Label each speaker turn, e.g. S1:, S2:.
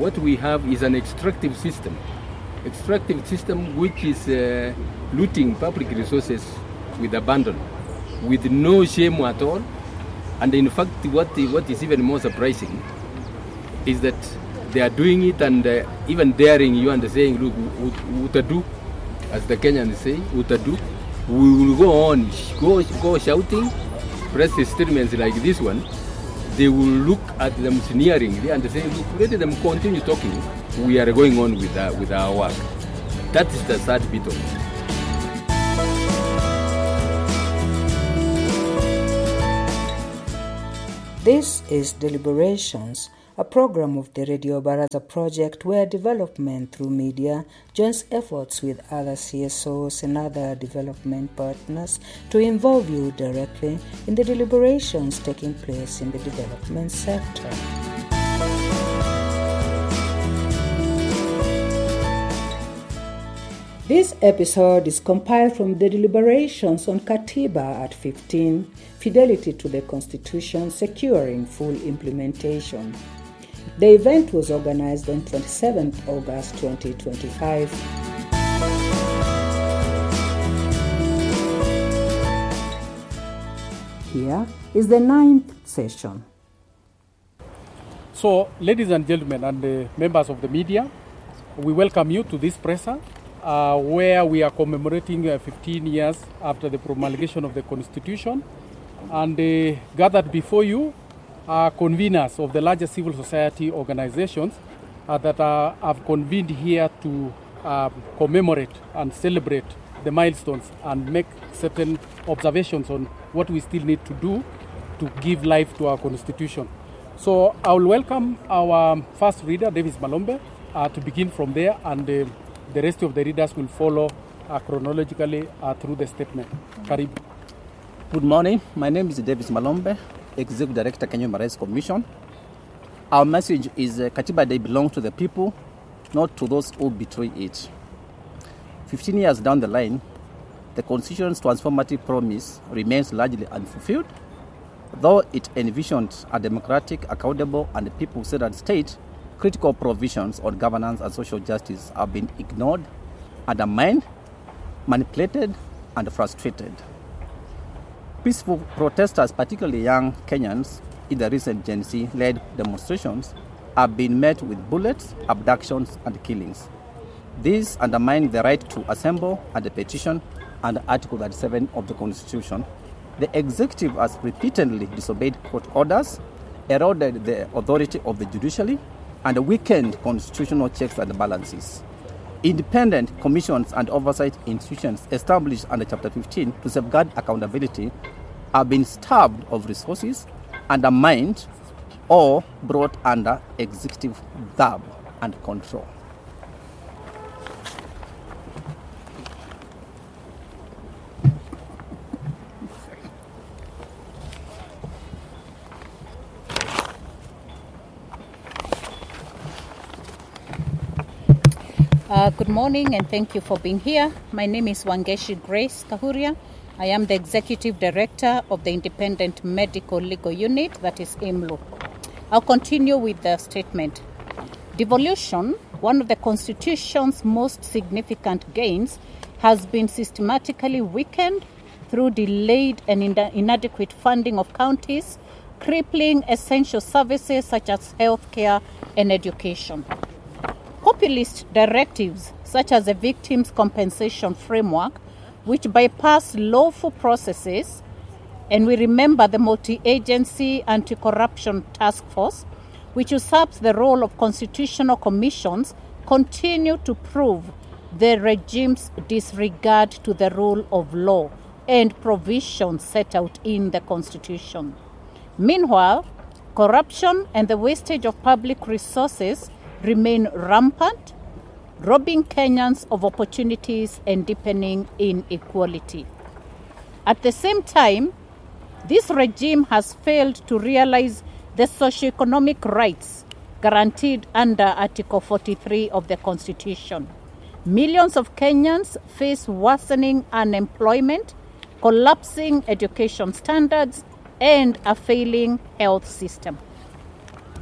S1: what we have is an extractive system which is looting public resources with abandon, with no shame at all. And in fact, what is even more surprising is that they are doing it and even daring you and saying, look, utadu, as the Kenyans say, utadu. We will go on, go shouting, press statements like this one. They will look at them sneeringly and say, look, let them continue talking. We are going on with our work. That is the sad bit of it.
S2: This is Deliberations, a program of the Radio Baraza project where development through media joins efforts with other CSOs and other development partners to involve you directly in the deliberations taking place in the development sector. This episode is compiled from the deliberations on Katiba at 15, Fidelity to the Constitution, Securing Full Implementation. The event was organized on 27th August 2025. Here is the 9th session.
S3: So, ladies and gentlemen and members of the media, we welcome you to this presser where we are commemorating 15 years after the promulgation of the Constitution, and gathered before you are conveners of the largest civil society organizations that have convened here to commemorate and celebrate the milestones and make certain observations on what we still need to do to give life to our Constitution. So I will welcome our first reader, Davis Malombe, to begin from there, and the rest of the readers will follow chronologically through the statement. Karibu.
S4: Good morning. My name is Davis Malombe, Executive Director, Kenya Human Rights Commission. Our message is Katiba Day belongs to the people, not to those who betray it. 15 years down the line, the Constitution's transformative promise remains largely unfulfilled. Though it envisioned a democratic, accountable, and people-centered state, critical provisions on governance and social justice have been ignored, undermined, manipulated, and frustrated. Peaceful protesters, particularly young Kenyans, in the recent Gen Z-led demonstrations, have been met with bullets, abductions, and killings. These undermine the right to assemble and petition under Article 37 of the Constitution. The executive has repeatedly disobeyed court orders, eroded the authority of the judiciary, and weakened constitutional checks and balances. Independent commissions and oversight institutions established under Chapter 15 to safeguard accountability have been starved of resources, undermined, or brought under executive thumb and control.
S5: Good morning and thank you for being here. My name is Wangeshi Grace Kahuria. I am the Executive Director of the Independent Medical Legal Unit, that is IMLU. I'll continue with the statement. Devolution, one of the Constitution's most significant gains, has been systematically weakened through delayed and inadequate funding of counties, crippling essential services such as healthcare and education. Populist directives such as the Victims' Compensation Framework, which bypass lawful processes, and we remember the Multi-Agency Anti-Corruption Task Force, which usurps the role of constitutional commissions, continue to prove the regime's disregard to the rule of law and provisions set out in the Constitution. Meanwhile, corruption and the wastage of public resources remain rampant, robbing Kenyans of opportunities and deepening inequality. At the same time, this regime has failed to realize the socioeconomic rights guaranteed under Article 43 of the Constitution. Millions of Kenyans face worsening unemployment, collapsing education standards, and a failing health system.